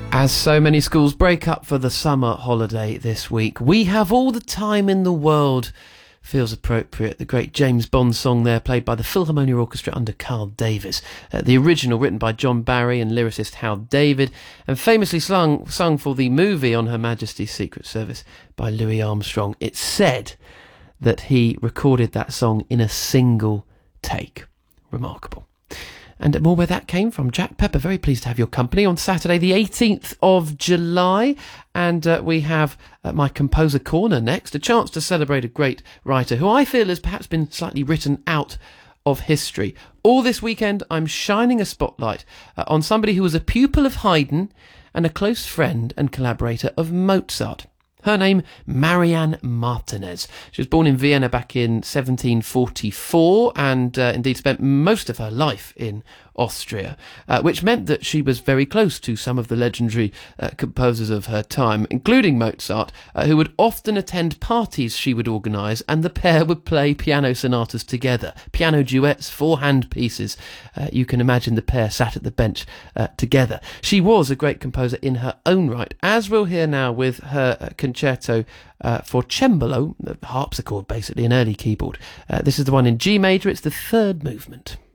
As so many schools break up for the summer holiday this week, we have all the time in the world. Feels appropriate. The great James Bond song there, played by the Philharmonia Orchestra under Carl Davis. The original written by John Barry and lyricist Hal David, and famously sung for the movie On Her Majesty's Secret Service by Louis Armstrong. It's said that he recorded that song in a single take. Remarkable. And more where that came from. Jack Pepper, very pleased to have your company on Saturday the 18th of July. And we have my Composer Corner next, a chance to celebrate a great writer who I feel has perhaps been slightly written out of history. All this weekend I'm shining a spotlight on somebody who was a pupil of Haydn and a close friend and collaborator of Mozart. Her name, Marianne Martinez. She was born in Vienna back in 1744 and indeed spent most of her life in Austria, which meant that she was very close to some of the legendary composers of her time, including Mozart, who would often attend parties she would organise, and the pair would play piano sonatas together, piano duets, four-hand pieces. You can imagine the pair sat at the bench together. She was a great composer in her own right, as we'll hear now with her concerto for cembalo, harpsichord basically, an early keyboard. This is the one in G major. It's the third movement.